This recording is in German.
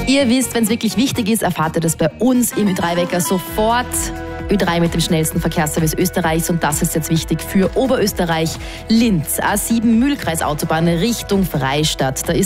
Ihr wisst, wenn es wirklich wichtig ist, erfahrt ihr das bei uns im Ö3-Wecker sofort. Ö3 mit dem schnellsten Verkehrsservice Österreichs und das ist jetzt wichtig für Oberösterreich. Linz, A7 Mühlkreis Autobahn Richtung Freistadt. Da ist